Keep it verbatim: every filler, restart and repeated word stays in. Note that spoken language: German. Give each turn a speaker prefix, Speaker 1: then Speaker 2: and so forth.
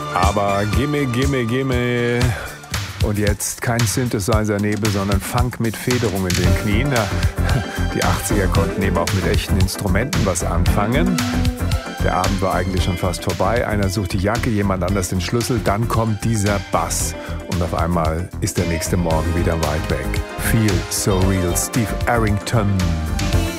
Speaker 1: Aber gimme, gimme, gimme. Und jetzt kein Synthesizer-Nebel, sondern Funk mit Federung in den Knien. Ja, die achtziger konnten eben auch mit echten Instrumenten was anfangen. Der Abend war eigentlich schon fast vorbei. Einer sucht die Jacke, jemand anders den Schlüssel. Dann kommt dieser Bass. Und auf einmal ist der nächste Morgen wieder weit weg. Feel so real. Steve Arrington.